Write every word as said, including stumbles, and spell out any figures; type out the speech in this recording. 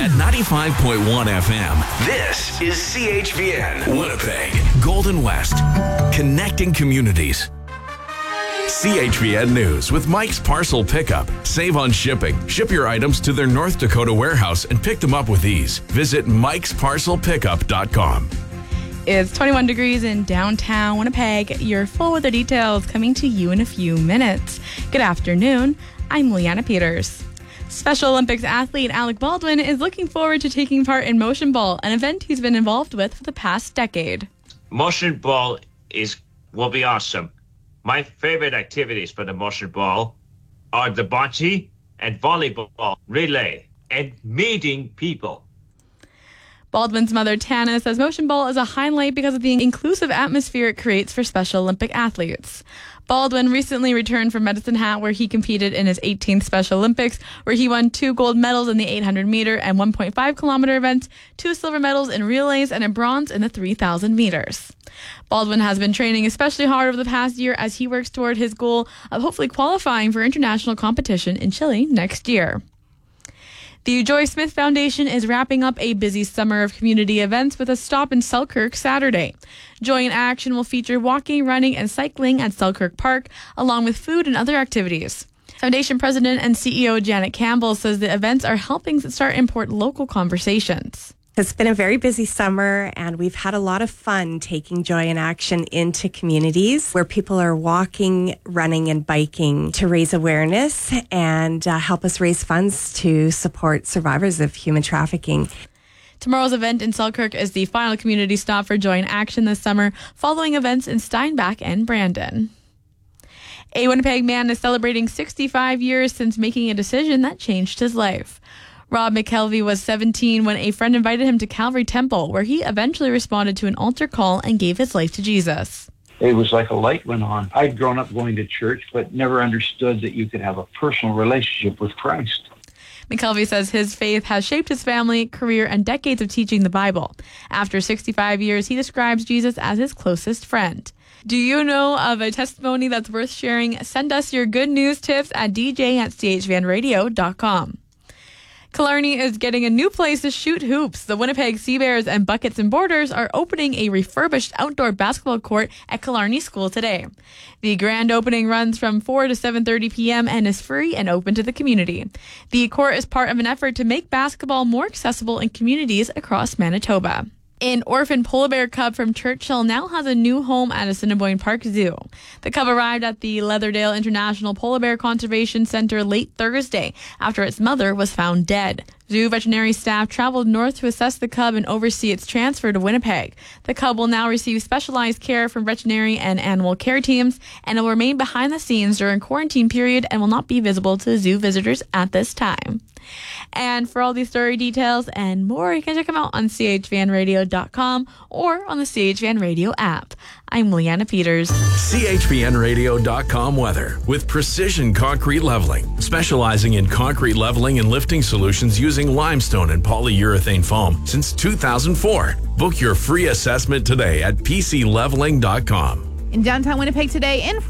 At ninety-five point one F M, this is C H V N, Winnipeg, Golden West, connecting communities. C H V N News with Mike's Parcel Pickup. Save on shipping. Ship your items to their North Dakota warehouse and pick them up with ease. Visit mikes parcel pickup dot com. It's twenty-one degrees in downtown Winnipeg. Your full weather details coming to you in a few minutes. Good afternoon. I'm Leanna Peters. Special Olympics athlete Alec Baldwin is looking forward to taking part in Motion Ball, an event he's been involved with for the past decade. Motion Ball is will be awesome. My favorite activities for the Motion Ball are the bocce and volleyball, relay, and meeting people. Baldwin's mother, Tana, says Motion Ball is a highlight because of the inclusive atmosphere it creates for Special Olympic athletes. Baldwin recently returned from Medicine Hat, where he competed in his eighteenth Special Olympics, where he won two gold medals in the eight hundred meter and one point five kilometer events, two silver medals in relays, and a bronze in the three thousand meters. Baldwin has been training especially hard over the past year as he works toward his goal of hopefully qualifying for international competition in Chile next year. The Joy Smith Foundation is wrapping up a busy summer of community events with a stop in Selkirk Saturday. Joy in Action will feature walking, running, and cycling at Selkirk Park, along with food and other activities. Foundation President and C E O Janet Campbell says the events are helping start important local conversations. It's been a very busy summer, and we've had a lot of fun taking Joy in Action into communities where people are walking, running, and biking to raise awareness and uh, help us raise funds to support survivors of human trafficking. Tomorrow's event in Selkirk is the final community stop for Joy in Action this summer, following events in Steinbach and Brandon. A Winnipeg man is celebrating sixty-five years since making a decision that changed his life. Rob McKelvey was seventeen when a friend invited him to Calvary Temple, where he eventually responded to an altar call and gave his life to Jesus. It was like a light went on. I'd grown up going to church, but never understood that you could have a personal relationship with Christ. McKelvey says his faith has shaped his family, career, and decades of teaching the Bible. After sixty-five years, he describes Jesus as his closest friend. Do you know of a testimony that's worth sharing? Send us your good news tips at d j at c h v n radio dot com. Killarney is getting a new place to shoot hoops. The Winnipeg Sea Bears and Buckets and Borders are opening a refurbished outdoor basketball court at Killarney School today. The grand opening runs from four to seven thirty p.m. and is free and open to the community. The court is part of an effort to make basketball more accessible in communities across Manitoba. An orphan polar bear cub from Churchill now has a new home at Assiniboine Park Zoo. The cub arrived at the Leatherdale International Polar Bear Conservation Center late Thursday after its mother was found dead. Zoo veterinary staff traveled north to assess the cub and oversee its transfer to Winnipeg. The cub will now receive specialized care from veterinary and animal care teams, and it will remain behind the scenes during quarantine period and will not be visible to zoo visitors at this time. And for all these story details and more, you can check them out on c h v n radio dot com or on the C H V N Radio app. I'm Leanna Peters. C H V N radio dot com weather with Precision Concrete Leveling, specializing in concrete leveling and lifting solutions using limestone and polyurethane foam since two thousand four. Book your free assessment today at p c leveling dot com. In downtown Winnipeg today, in